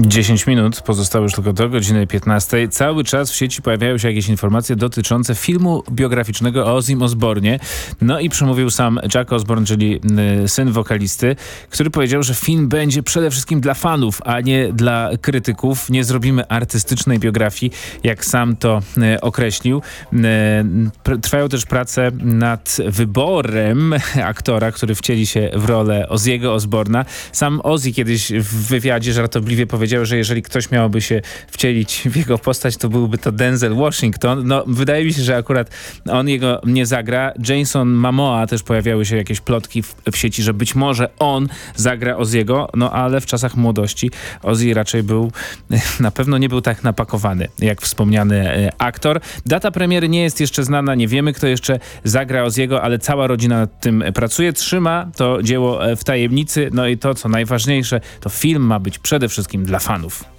10 minut, pozostało już tylko do godziny 15. Cały czas w sieci pojawiają się jakieś informacje dotyczące filmu biograficznego o Ozzy Osbournie. No i przemówił sam Jack Osbourne, czyli syn wokalisty, który powiedział, że film będzie przede wszystkim dla fanów, a nie dla krytyków. Nie zrobimy artystycznej biografii, jak sam to określił. Trwają też prace nad wyborem aktora, który wcieli się w rolę Ozzy'ego Osbourna. Sam Ozzy kiedyś w wywiadzie żartobliwie powiedział, że jeżeli ktoś miałby się wcielić w jego postać, to byłby to Denzel Washington. No, wydaje mi się, że akurat on jego nie zagra. Jason Momoa, też pojawiały się jakieś plotki w sieci, że być może on zagra Ozzy'ego, no ale w czasach młodości Ozzy raczej na pewno nie był tak napakowany, jak wspomniany aktor. Data premiery nie jest jeszcze znana, nie wiemy, kto jeszcze zagra Ozzy'ego, ale cała rodzina nad tym pracuje, trzyma to dzieło w tajemnicy. No i to, co najważniejsze, to film ma być przede wszystkim dla fanów.